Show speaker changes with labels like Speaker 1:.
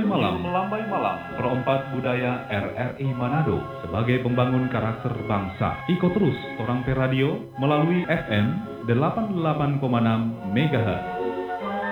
Speaker 1: Melambai Malam, Perompat Budaya RRI Manado sebagai pembangun karakter bangsa. Ikut terus Torang Pe Radio melalui FM 88,6 MHz.